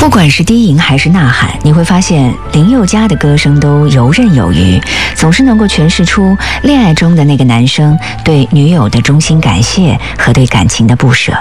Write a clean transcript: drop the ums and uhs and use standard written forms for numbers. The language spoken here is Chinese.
不管是低吟还是呐喊，你会发现林宥嘉的歌声都游刃有余，总是能够诠释出恋爱中的那个男生对女友的衷心感谢和对感情的不舍。